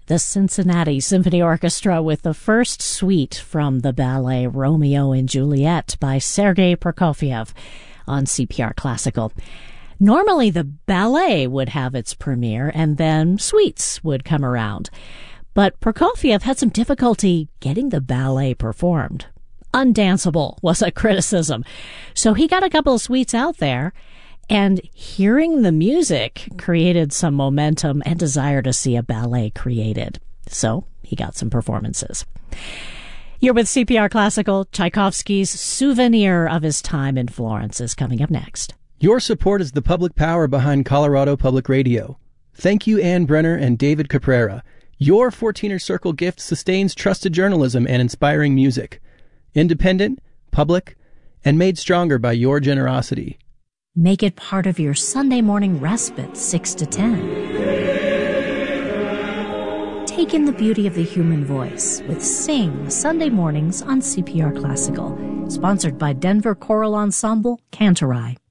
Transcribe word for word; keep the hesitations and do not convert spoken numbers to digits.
the Cincinnati Symphony Orchestra with the first suite from the ballet Romeo and Juliet by Sergei Prokofiev on C P R Classical. Normally, the ballet would have its premiere and then suites would come around. But Prokofiev had some difficulty getting the ballet performed. Undanceable was a criticism. So he got a couple of suites out there, and hearing the music created some momentum and desire to see a ballet created. So he got some performances. You're with C P R Classical. Tchaikovsky's Souvenir of his time in Florence is coming up next. Your support is the public power behind Colorado Public Radio. Thank you, Ann Brenner and David Caprera. Your fourteener Circle gift sustains trusted journalism and inspiring music. Independent, public, and made stronger by your generosity. Make it part of your Sunday morning respite, six to ten. Take in the beauty of the human voice with Sing Sunday mornings on C P R Classical. Sponsored by Denver Choral Ensemble, Cantorai.